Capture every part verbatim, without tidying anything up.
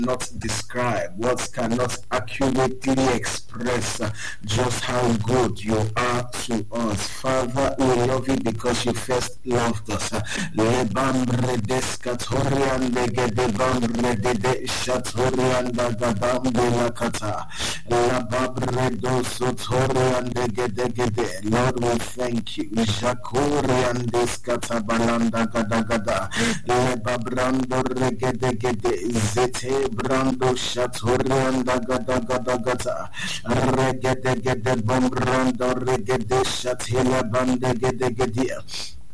cannot describe, words cannot accurately express uh, just how good you are to us. Father, we love you because you first loved us. Lebambre deskatorian degedebambre de shatorian dagadambe lakata. Lababre dosotorian degedegede. Lord, we thank you. Jakorian deskatabalanda gadagada. Lebabrando regedegede. Zete brando shatorian dagadagada. Regedegede bombrando regede shatila bandegedegede.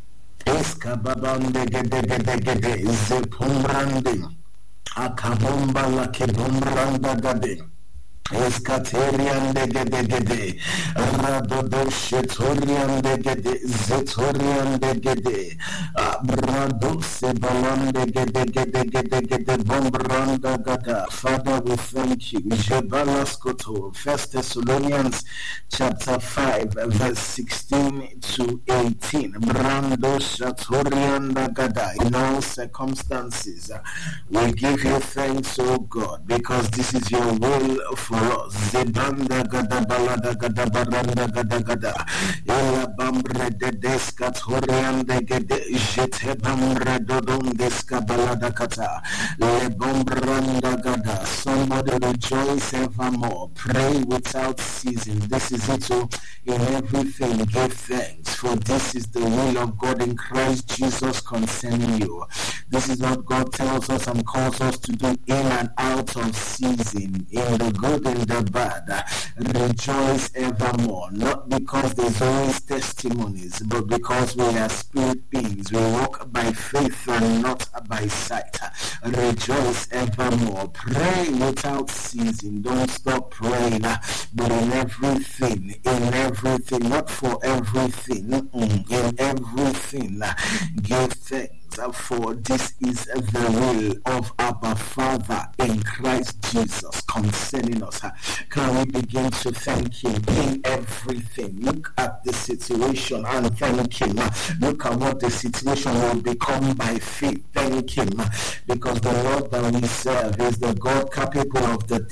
Eskababande gede gede gede zepumbrande akabomba la kebumbranda gade. Eskaterian de gede gede Radodo shetorian de gede Zetorian de gede Brado sebalan de gede gede gede gede Bombranda gada. Father, we thank you. Jebalaskoto. First Thessalonians chapter five verse sixteen to eighteen. Brando shatorian da gada. In all circumstances we give you thanks, O God, because this is your will for Zebanda gada balada gada baranda gada gada ela bambre de deska torian de gede jete bambre dodon deska balada kata le bombranda gada. Somebody rejoice evermore, pray without ceasing. This is it. So in everything give thanks, for this is the will of God in Christ Jesus concerning you. This is what God tells us and calls us to do in and out of season, in the good in the bad. Rejoice evermore, not because there's always testimonies, but because we are spirit beings. We walk by faith and not by sight. Rejoice evermore. Pray without ceasing. Don't stop praying, but in everything, in everything, not for everything, in everything, give thanks. For this is the will of our Father in Christ Jesus concerning us. Can we begin to thank Him in everything? Look at the situation and thank Him. Look at what the situation will become by faith. Thank Him, because the Lord that we serve is the God capable of the